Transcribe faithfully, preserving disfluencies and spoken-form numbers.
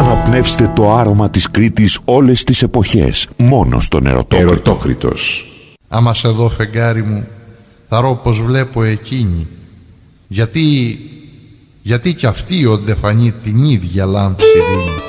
αναπνεύστε το άρωμα της Κρήτης όλες τις εποχές, μόνο στον Ερωτόκριτο. Ερωτόκριτος. Άμα σε δω, φεγγάρι μου, θα ρω πως βλέπω εκείνη. Γιατί, γιατί κι αυτή όντε φανεί την ίδια λάμψη δίνει.